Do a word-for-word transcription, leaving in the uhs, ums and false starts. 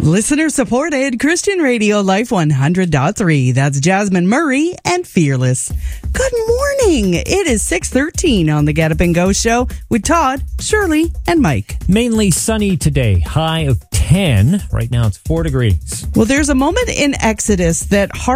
Listener supported Christian Radio Life one hundred point three. That's Jasmine Murray and Fearless. Good morning. It is six thirteen on the Get Up and Go show with Todd, Shirley, and Mike. Mainly sunny today. High of ten. Right now it's four degrees. Well, there's a moment in Exodus that